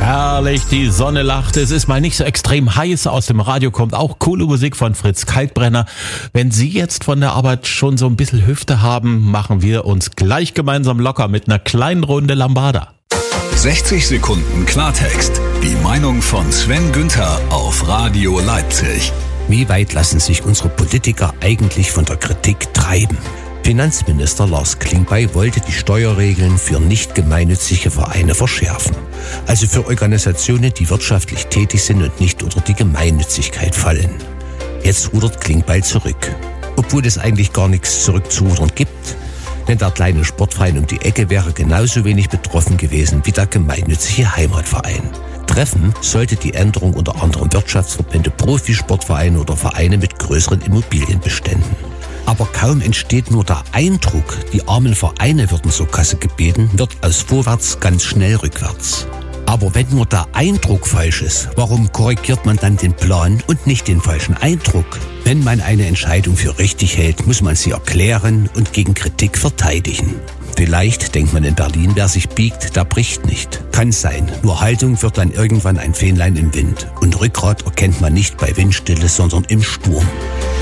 Herrlich, die Sonne lacht, es ist mal nicht so extrem heiß, aus dem Radio kommt auch coole Musik von Fritz Kalkbrenner. Wenn Sie jetzt von der Arbeit schon so ein bisschen Hüfte haben, machen wir uns gleich gemeinsam locker mit einer kleinen Runde Lambada. 60 Sekunden Klartext. Die Meinung von Sven Günther auf Radio Leipzig. Wie weit lassen sich unsere Politiker eigentlich von der Kritik treiben? Finanzminister Lars Klingbeil wollte die Steuerregeln für nicht gemeinnützige Vereine verschärfen. Also für Organisationen, die wirtschaftlich tätig sind und nicht unter die Gemeinnützigkeit fallen. Jetzt rudert Klingbeil zurück. Obwohl es eigentlich gar nichts zurückzurudern gibt. Denn der kleine Sportverein um die Ecke wäre genauso wenig betroffen gewesen wie der gemeinnützige Heimatverein. Treffen sollte die Änderung unter anderem Wirtschaftsverbände, Profisportvereine oder Vereine mit größeren Immobilienbeständen. Aber kaum entsteht nur der Eindruck, die armen Vereine würden zur Kasse gebeten, wird aus vorwärts ganz schnell rückwärts. Aber wenn nur der Eindruck falsch ist, warum korrigiert man dann den Plan und nicht den falschen Eindruck? Wenn man eine Entscheidung für richtig hält, muss man sie erklären und gegen Kritik verteidigen. Vielleicht denkt man in Berlin, wer sich biegt, der bricht nicht. Kann sein, nur Haltung wird dann irgendwann ein Fähnlein im Wind. Und Rückgrat erkennt man nicht bei Windstille, sondern im Sturm.